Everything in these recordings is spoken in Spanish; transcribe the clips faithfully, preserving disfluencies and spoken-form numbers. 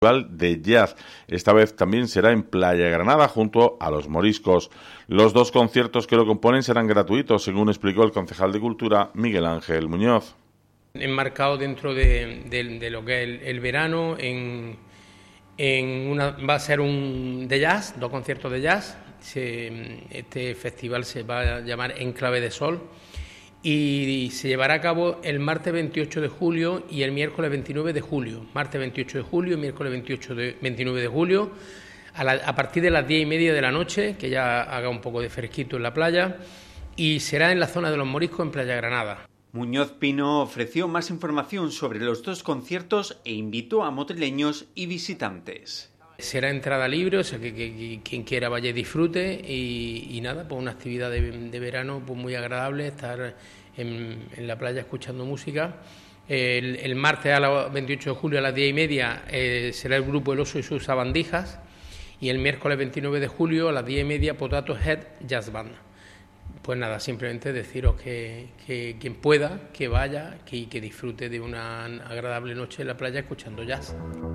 de jazz. Esta vez también será en Playa Granada junto a Los Moriscos. Los dos conciertos que lo componen serán gratuitos, según explicó el concejal de Cultura, Miguel Ángel Muñoz. Enmarcado dentro de, de, de lo que es el, el verano, en, en una, va a ser un de jazz, dos conciertos de jazz. Se, este festival se va a llamar Enclave de Sol y se llevará a cabo el martes veintiocho de julio y el miércoles veintinueve de julio. Martes veintiocho de julio y miércoles veintiocho de, veintinueve de julio, a, la, a partir de las diez y media de la noche, que ya haga un poco de fresquito en la playa, y será en la zona de Los Moriscos, en Playa Granada. Muñoz Pino ofreció más información sobre los dos conciertos e invitó a motrileños y visitantes. Será entrada libre, o sea que, que, que quien quiera vaya y disfrute y, y nada, pues una actividad de, de verano pues muy agradable, estar en, en la playa escuchando música. El, el martes a la veintiocho de julio a las diez y media eh, será el grupo El Oso y sus Sabandijas, y el miércoles veintinueve de julio a las diez y media Potato Head Jazz Band. Pues nada, simplemente deciros que, que quien pueda, que vaya, que, que disfrute de una agradable noche en la playa escuchando jazz.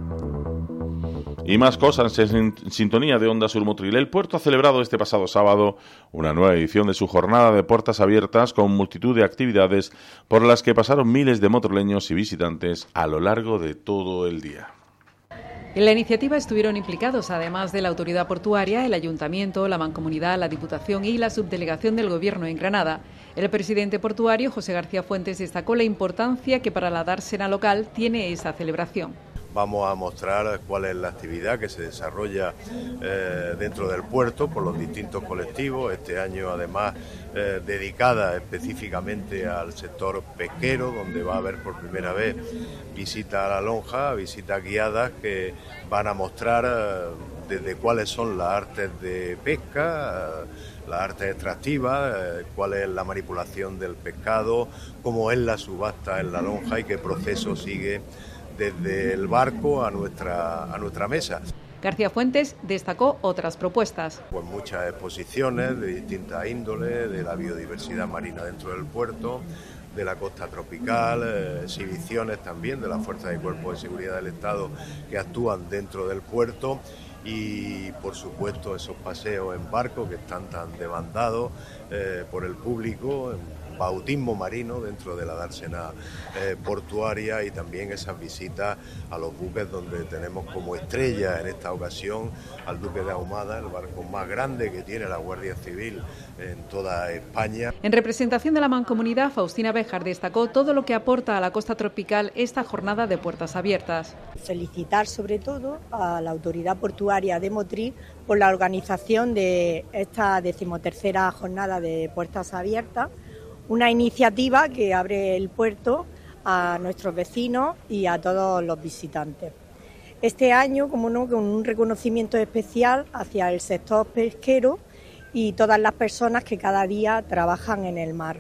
Y más cosas, en sintonía de Onda Sur Motril. El puerto ha celebrado este pasado sábado una nueva edición de su jornada de puertas abiertas con multitud de actividades por las que pasaron miles de motrileños y visitantes a lo largo de todo el día. En la iniciativa estuvieron implicados, además de la autoridad portuaria, el Ayuntamiento, la Mancomunidad, la Diputación y la Subdelegación del Gobierno en Granada. El presidente portuario, José García Fuentes, destacó la importancia que para la dársena local tiene esa celebración. Vamos a mostrar cuál es la actividad que se desarrolla eh, dentro del puerto por los distintos colectivos. Este año, además, eh, dedicada específicamente al sector pesquero, donde va a haber por primera vez visita a la lonja, visitas guiadas que van a mostrar eh, desde cuáles son las artes de pesca, eh, las artes extractivas, eh, cuál es la manipulación del pescado, cómo es la subasta en la lonja y qué proceso sigue desde el barco a nuestra, a nuestra mesa. García Fuentes destacó otras propuestas. Pues muchas exposiciones de distintas índoles, de la biodiversidad marina dentro del puerto, de la costa tropical, eh, exhibiciones también de las fuerzas y cuerpos de seguridad del Estado que actúan dentro del puerto y, por supuesto, esos paseos en barco que están tan demandados eh, por el público, bautismo marino dentro de la dársena eh, portuaria y también esas visitas a los buques donde tenemos como estrella en esta ocasión al Duque de Ahumada, el barco más grande que tiene la Guardia Civil en toda España. En representación de la Mancomunidad, Faustina Béjar destacó todo lo que aporta a la costa tropical esta jornada de puertas abiertas. Felicitar sobre todo a la Autoridad Portuaria de Motril por la organización de esta decimotercera jornada de puertas abiertas, una iniciativa que abre el puerto a nuestros vecinos y a todos los visitantes. Este año, como no, con un reconocimiento especial hacia el sector pesquero y todas las personas que cada día trabajan en el mar.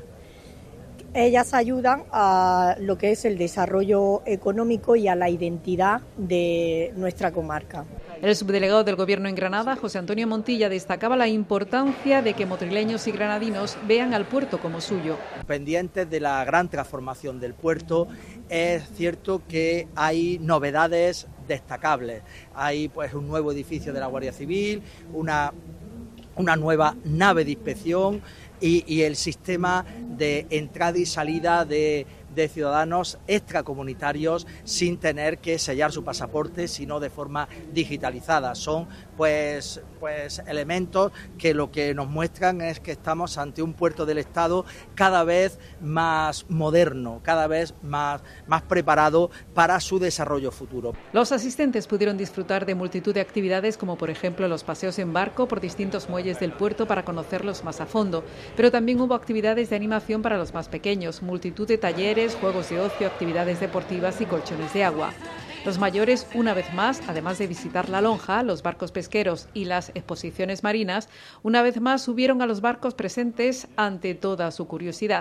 Ellas ayudan a lo que es el desarrollo económico y a la identidad de nuestra comarca. El subdelegado del Gobierno en Granada, José Antonio Montilla, destacaba la importancia de que motrileños y granadinos vean al puerto como suyo. Pendientes de la gran transformación del puerto, es cierto que hay novedades destacables. Hay pues un nuevo edificio de la Guardia Civil, una, una nueva nave de inspección y, y el sistema de entrada y salida de de ciudadanos extracomunitarios sin tener que sellar su pasaporte, sino de forma digitalizada. Son pues, pues elementos que lo que nos muestran es que estamos ante un puerto del Estado cada vez más moderno, cada vez más, más preparado para su desarrollo futuro. Los asistentes pudieron disfrutar de multitud de actividades, como por ejemplo los paseos en barco por distintos muelles del puerto para conocerlos más a fondo, pero también hubo actividades de animación para los más pequeños, multitud de talleres, juegos de ocio, actividades deportivas y colchones de agua. Los mayores, una vez más, además de visitar la lonja, los barcos pesqueros y las exposiciones marinas, una vez más subieron a los barcos presentes ante toda su curiosidad.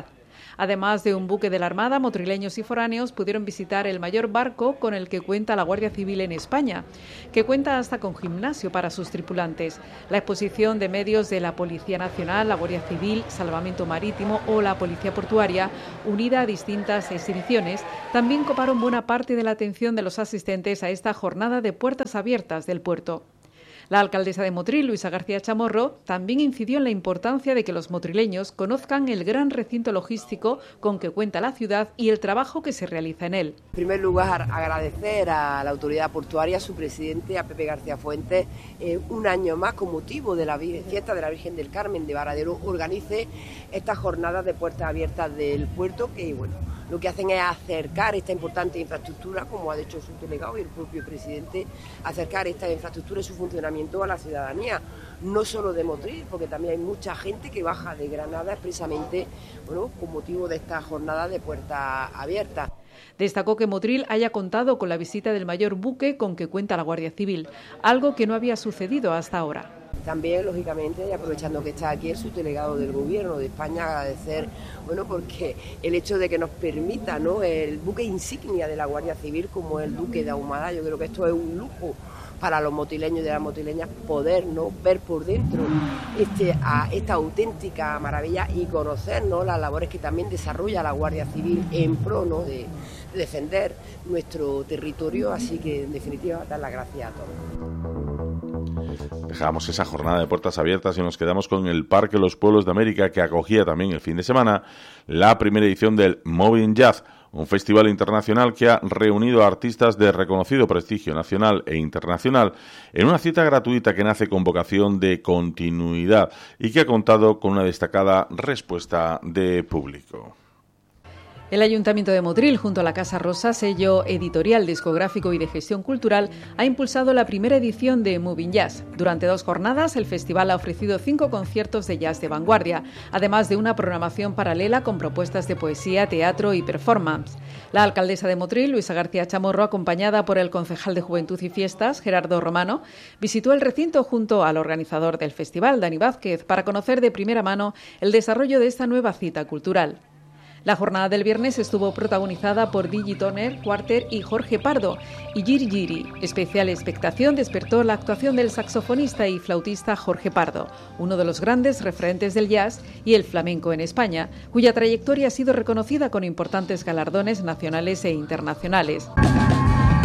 Además de un buque de la Armada, motrileños y foráneos pudieron visitar el mayor barco con el que cuenta la Guardia Civil en España, que cuenta hasta con gimnasio para sus tripulantes. La exposición de medios de la Policía Nacional, la Guardia Civil, Salvamento Marítimo o la Policía Portuaria, unida a distintas exhibiciones, también coparon buena parte de la atención de los asistentes a esta jornada de puertas abiertas del puerto. La alcaldesa de Motril, Luisa García Chamorro, también incidió en la importancia de que los motrileños conozcan el gran recinto logístico con que cuenta la ciudad y el trabajo que se realiza en él. En primer lugar, agradecer a la autoridad portuaria, a su presidente, a Pepe García Fuentes, eh, un año más con motivo de la fiesta de la Virgen del Carmen de Varadero, organice estas jornadas de puertas abiertas del puerto que, bueno, lo que hacen es acercar esta importante infraestructura, como ha dicho su delegado y el propio presidente, acercar esta infraestructura y su funcionamiento a la ciudadanía, no solo de Motril, porque también hay mucha gente que baja de Granada expresamente, bueno, con motivo de esta jornada de puertas abiertas. Destacó que Motril haya contado con la visita del mayor buque con que cuenta la Guardia Civil, algo que no había sucedido hasta ahora. También, lógicamente, y aprovechando que está aquí el subdelegado del Gobierno de España, agradecer, bueno, porque el hecho de que nos permita, ¿no?, el buque insignia de la Guardia Civil, como el Duque de Ahumada, yo creo que esto es un lujo para los motileños y de las motileñas poder, ¿no?, ver por dentro este, a esta auténtica maravilla y conocer, ¿no?, las labores que también desarrolla la Guardia Civil en pro, ¿no?, de defender nuestro territorio. Así que, en definitiva, dar las gracias a todos. Dejamos esa jornada de puertas abiertas y nos quedamos con el Parque Los Pueblos de América, que acogía también el fin de semana la primera edición del Moving Jazz, un festival internacional que ha reunido a artistas de reconocido prestigio nacional e internacional en una cita gratuita que nace con vocación de continuidad y que ha contado con una destacada respuesta de público. El Ayuntamiento de Motril, junto a la Casa Rosa, sello editorial, discográfico y de gestión cultural, ha impulsado la primera edición de Moving Jazz. Durante dos jornadas, el festival ha ofrecido cinco conciertos de jazz de vanguardia, además de una programación paralela con propuestas de poesía, teatro y performance. La alcaldesa de Motril, Luisa García Chamorro, acompañada por el concejal de Juventud y Fiestas, Gerardo Romano, visitó el recinto junto al organizador del festival, Dani Vázquez, para conocer de primera mano el desarrollo de esta nueva cita cultural. La jornada del viernes estuvo protagonizada por Digi Toner, Quarter y Jorge Pardo, y Giri Giri. Especial expectación despertó la actuación del saxofonista y flautista Jorge Pardo, uno de los grandes referentes del jazz y el flamenco en España, cuya trayectoria ha sido reconocida con importantes galardones nacionales e internacionales.